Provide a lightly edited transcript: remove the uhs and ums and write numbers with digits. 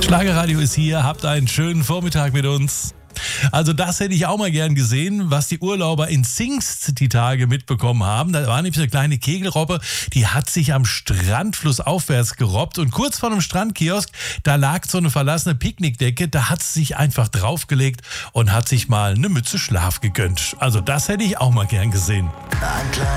Schlagerradio ist hier, habt einen schönen Vormittag mit uns. Also das hätte ich auch mal gern gesehen, was die Urlauber in Zingst die Tage mitbekommen haben. Da war nämlich eine kleine Kegelrobbe, die hat sich am Strand flussaufwärts gerobbt und kurz vor einem Strandkiosk, da lag so eine verlassene Picknickdecke, da hat sie sich einfach draufgelegt und hat sich mal eine Mütze Schlaf gegönnt. Also das hätte ich auch mal gern gesehen.